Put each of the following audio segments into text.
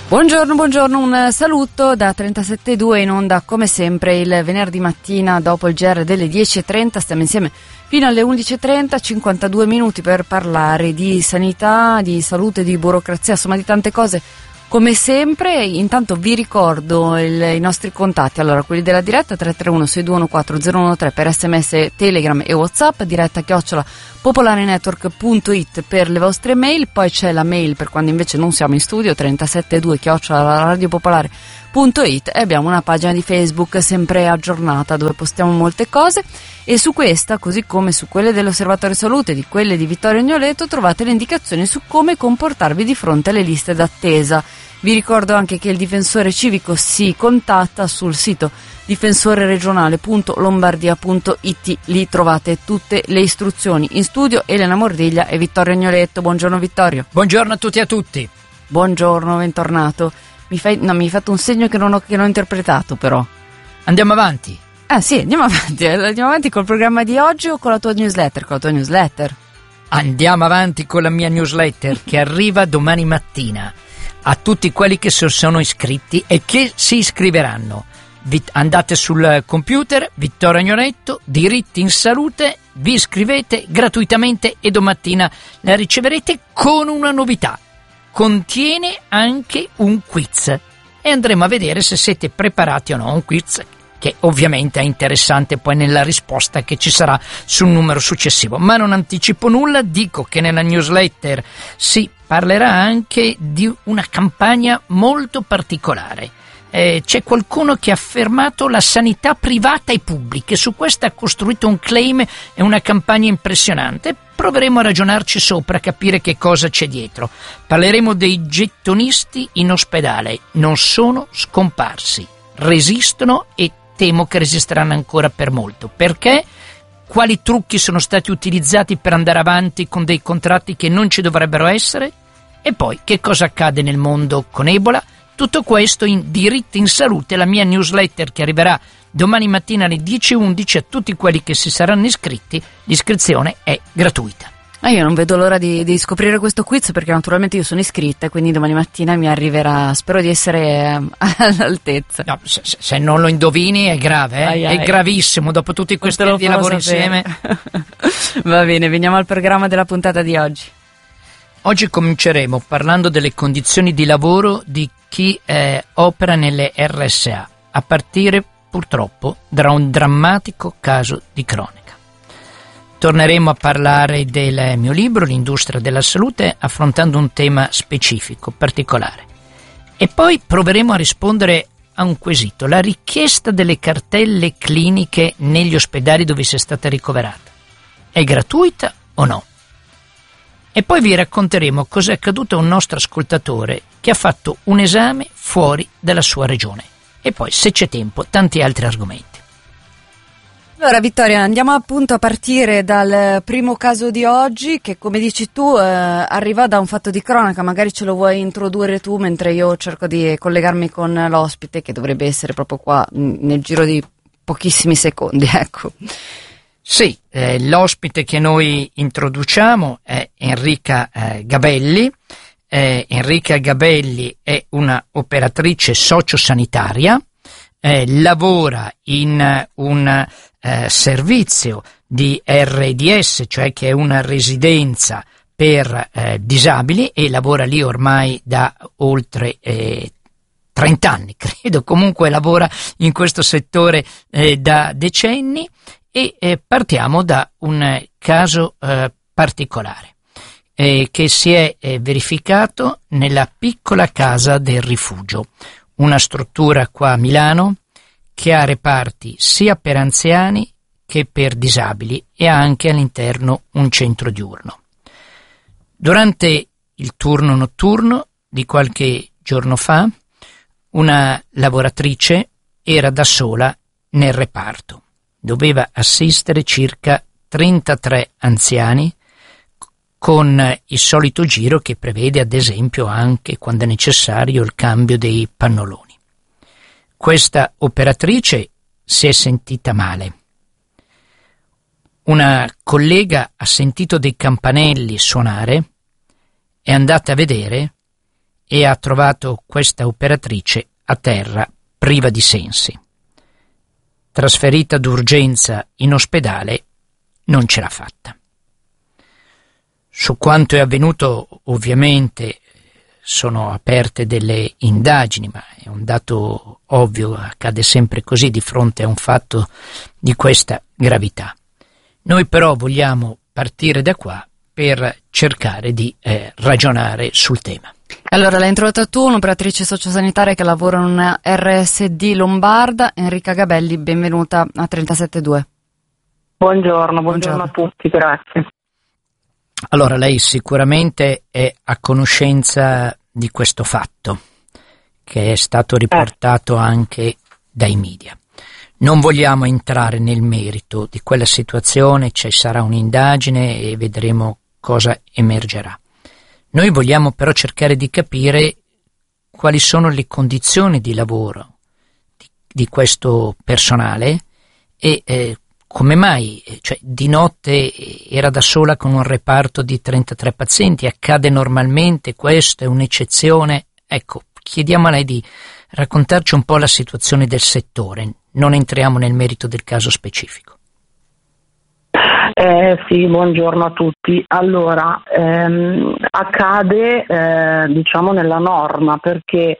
Buongiorno, un saluto da 37.2 in onda come sempre il venerdì mattina dopo il GR delle 10.30, stiamo insieme fino alle 11.30, 52 minuti per parlare di sanità, di salute, di burocrazia, insomma di tante cose come sempre. Intanto vi ricordo i nostri contatti, allora quelli della diretta 331-621-4013 per sms, telegram e whatsapp, diretta @popolarenetwork.it per le vostre mail, poi c'è la mail per quando invece non siamo in studio 372@radiopopolare.it e abbiamo una pagina di Facebook sempre aggiornata dove postiamo molte cose e su questa, così come su quelle dell'Osservatorio Salute, di quelle di Vittorio Agnoletto, trovate le indicazioni su come comportarvi di fronte alle liste d'attesa. Vi ricordo anche che il difensore civico si contatta sul sito difensoreregionale.lombardia.it, lì trovate tutte le istruzioni. In studio Elena Mordiglia e Vittorio Agnoletto. Buongiorno Vittorio. Buongiorno a tutti e a tutti. Buongiorno, bentornato. Mi hai fatto un segno che non ho interpretato però. Andiamo avanti. Sì, andiamo avanti col programma di oggi o con la tua newsletter? Con la tua newsletter. Andiamo avanti con la mia newsletter che arriva domani mattina a tutti quelli che si sono iscritti e che si iscriveranno. Andate sul computer, Vittorio Agnoletto, diritti in salute, vi iscrivete gratuitamente e domattina la riceverete con una novità. Contiene anche un quiz e andremo a vedere se siete preparati o no. Un quiz che ovviamente è interessante poi nella risposta che ci sarà sul numero successivo. Ma non anticipo nulla, dico che nella newsletter si parlerà anche di una campagna molto particolare. C'è qualcuno che ha affermato la sanità privata e pubblica e su questo ha costruito un claim e una campagna impressionante. Proveremo a ragionarci sopra, a capire che cosa c'è dietro. Parleremo dei gettonisti in ospedale. Non sono scomparsi, resistono e temo che resisteranno ancora per molto. Perché? Quali trucchi sono stati utilizzati per andare avanti con dei contratti che non ci dovrebbero essere? E poi che cosa accade nel mondo con Ebola? Tutto questo in Diritti in Salute, la mia newsletter che arriverà domani mattina alle 10.11 a tutti quelli che si saranno iscritti. L'iscrizione è gratuita. Io non vedo l'ora di scoprire questo quiz perché naturalmente io sono iscritta e quindi domani mattina mi arriverà, spero di essere all'altezza. No, se non lo indovini è grave, è gravissimo dopo tutti questi anni di lavoro insieme. Va bene, veniamo al programma della puntata di oggi. Oggi cominceremo parlando delle condizioni di lavoro di chi opera nelle RSA, a partire purtroppo da un drammatico caso di cronaca. Torneremo a parlare del mio libro, L'industria della salute, affrontando un tema specifico, particolare. E poi proveremo a rispondere a un quesito, la richiesta delle cartelle cliniche negli ospedali dove sia stata ricoverata. È gratuita o no? E poi vi racconteremo cosa è accaduto a un nostro ascoltatore che ha fatto un esame fuori dalla sua regione. E poi, se c'è tempo, tanti altri argomenti. Allora Vittoria, andiamo appunto a partire dal primo caso di oggi che, come dici tu, arriva da un fatto di cronaca. Magari ce lo vuoi introdurre tu mentre io cerco di collegarmi con l'ospite che dovrebbe essere proprio qua nel giro di pochissimi secondi, ecco. Sì, l'ospite che noi introduciamo è Enrica Gabelli. Enrica Gabelli è una operatrice sociosanitaria, lavora in un servizio di RDS, cioè che è una residenza per disabili, e lavora lì ormai da oltre 30 anni, credo. Comunque lavora in questo settore da decenni. E partiamo da un caso particolare che si è verificato nella piccola Casa del Rifugio, una struttura qua a Milano che ha reparti sia per anziani che per disabili e ha anche all'interno un centro diurno. Durante il turno notturno di qualche giorno fa, una lavoratrice era da sola nel reparto. Doveva assistere circa 33 anziani con il solito giro che prevede ad esempio anche, quando è necessario, il cambio dei pannoloni. Questa operatrice si è sentita male. Una collega ha sentito dei campanelli suonare, è andata a vedere e ha trovato questa operatrice a terra, priva di sensi. Trasferita d'urgenza in ospedale, non ce l'ha fatta. Su quanto è avvenuto, ovviamente, sono aperte delle indagini, ma è un dato ovvio, accade sempre così di fronte a un fatto di questa gravità. Noi però vogliamo partire da qua per cercare di ragionare sul tema. Allora, l'hai introdotta tu, un'operatrice sociosanitaria che lavora in una RSD lombarda. Enrica Gabelli, benvenuta a 37.2. Buongiorno a tutti, grazie. Allora, lei sicuramente è a conoscenza di questo fatto, che è stato riportato anche dai media. Non vogliamo entrare nel merito di quella situazione, ci sarà un'indagine e vedremo cosa emergerà. Noi vogliamo però cercare di capire quali sono le condizioni di lavoro di questo personale e come mai, cioè, di notte era da sola con un reparto di 33 pazienti, accade normalmente, questo è un'eccezione? Ecco, chiediamo a lei di raccontarci un po' la situazione del settore, non entriamo nel merito del caso specifico. Sì, buongiorno a tutti. Allora, accade diciamo nella norma, perché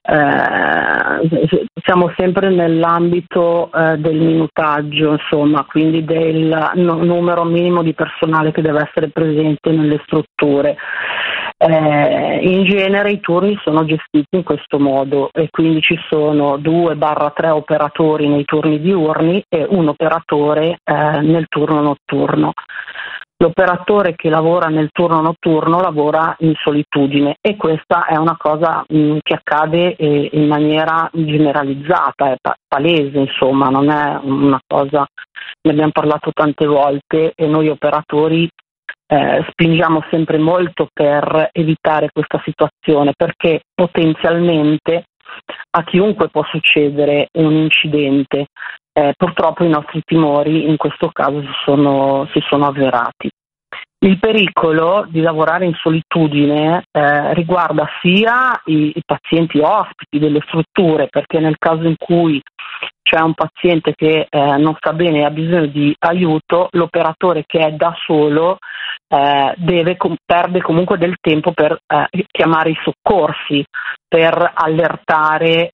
siamo sempre nell'ambito del minutaggio, insomma, quindi del numero minimo di personale che deve essere presente nelle strutture. In genere i turni sono gestiti in questo modo e quindi ci sono 2-3 operatori nei turni diurni e un operatore nel turno notturno. L'operatore che lavora nel turno notturno lavora in solitudine e questa è una cosa che accade in maniera generalizzata, è palese, insomma, non è una cosa, ne abbiamo parlato tante volte e noi operatori spingiamo sempre molto per evitare questa situazione, perché potenzialmente a chiunque può succedere un incidente. Purtroppo i nostri timori in questo caso si sono avverati. Il pericolo di lavorare in solitudine riguarda sia i pazienti ospiti delle strutture, perché nel caso in cui c'è un paziente che non sta bene e ha bisogno di aiuto, l'operatore che è da solo perde comunque del tempo per chiamare i soccorsi, per allertare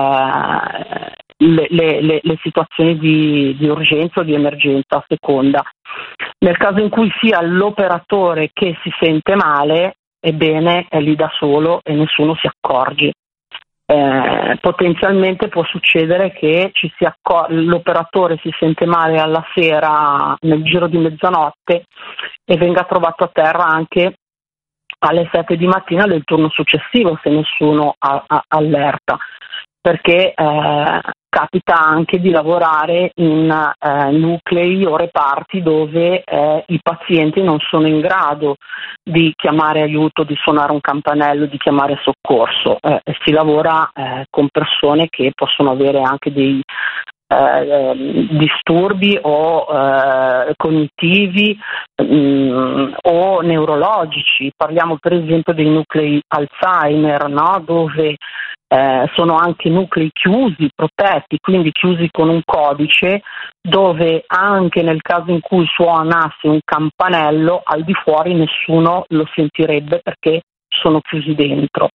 le situazioni di urgenza o di emergenza a seconda. Nel caso in cui sia l'operatore che si sente male, ebbene è lì da solo e nessuno si accorge. Potenzialmente può succedere che l'operatore si sente male alla sera nel giro di mezzanotte e venga trovato a terra anche alle 7 di mattina del turno successivo se nessuno allerta, perché capita anche di lavorare in nuclei o reparti dove i pazienti non sono in grado di chiamare aiuto, di suonare un campanello, di chiamare soccorso. Si lavora con persone che possono avere anche dei disturbi o cognitivi o neurologici. Parliamo per esempio dei nuclei Alzheimer, no? Dove sono anche nuclei chiusi, protetti, quindi chiusi con un codice, dove anche nel caso in cui suonasse un campanello al di fuori nessuno lo sentirebbe perché sono chiusi dentro.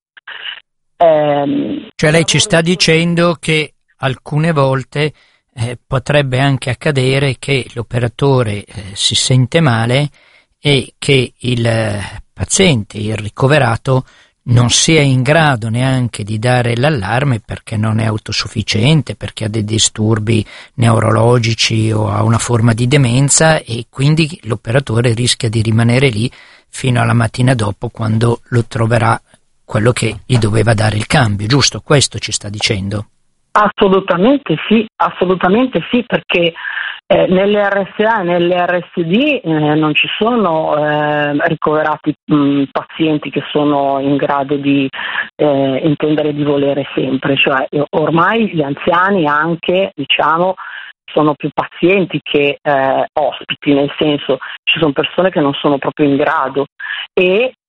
Cioè lei ci sta dicendo che alcune volte potrebbe anche accadere che l'operatore si sente male e che il paziente, il ricoverato, non sia in grado neanche di dare l'allarme perché non è autosufficiente, perché ha dei disturbi neurologici o ha una forma di demenza e quindi l'operatore rischia di rimanere lì fino alla mattina dopo quando lo troverà quello che gli doveva dare il cambio, giusto? Questo ci sta dicendo? Assolutamente sì, perché nelle RSA e nelle RSD non ci sono ricoverati pazienti che sono in grado di intendere di volere sempre, cioè ormai gli anziani anche, diciamo, sono più pazienti che ospiti, nel senso ci sono persone che non sono proprio in grado e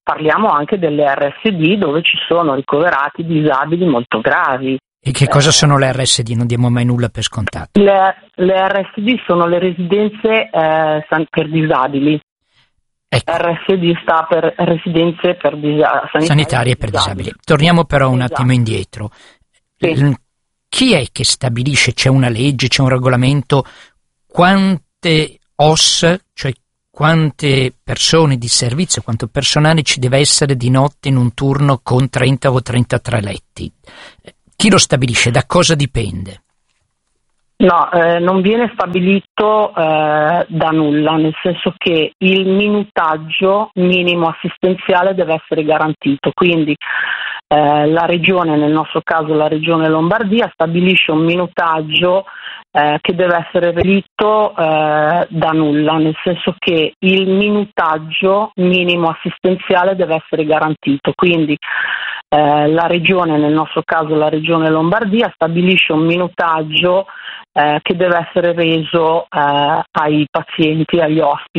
parliamo anche delle RSD, dove ci sono ricoverati disabili molto gravi. E che cosa sono le RSD? Non diamo mai nulla per scontato. Le RSD sono le residenze per disabili. Ecco. RSD sta per residenze per sanitarie per disabili. Torniamo però un attimo indietro. Sì. Chi è che stabilisce, c'è una legge, c'è un regolamento, quante OSS, cioè quante persone di servizio, quanto personale ci deve essere di notte in un turno con 30 o 33 letti? Chi lo stabilisce? Da cosa dipende? No, non viene stabilito da nulla, nel senso che il minutaggio minimo assistenziale deve essere garantito, quindi la regione, nel nostro caso la regione Lombardia, stabilisce un minutaggio che deve essere relitto da nulla, nel senso che il minutaggio minimo assistenziale deve essere garantito, quindi la regione, nel nostro caso la regione Lombardia, stabilisce un minutaggio che deve essere reso ai pazienti, agli ospiti,